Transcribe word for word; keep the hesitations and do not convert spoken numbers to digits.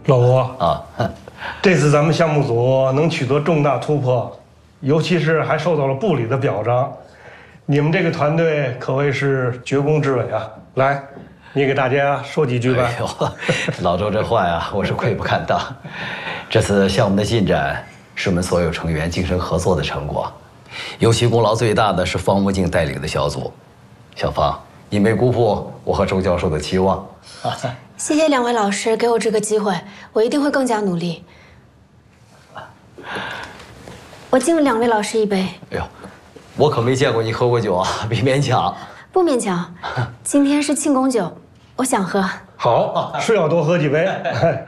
老吴啊， 这次咱们项目组能取得重大突破，尤其是还受到了部里的表彰，你们这个团队可谓是绝功至伟啊！来，你给大家说几句吧。 哎呦，老周这话呀，我是愧不敢当。这次项目的进展是我们所有成员精神合作的成果，尤其功劳最大的是方木镜带领的小组。小方，你没辜负我和周教授的期望。 谢谢两位老师给我这个机会，我一定会更加努力。我敬了两位老师一杯。 哎呦，我可没见过你喝过酒啊，别勉强。 不勉强，今天是庆功酒，我想喝。 好，是要多喝几杯。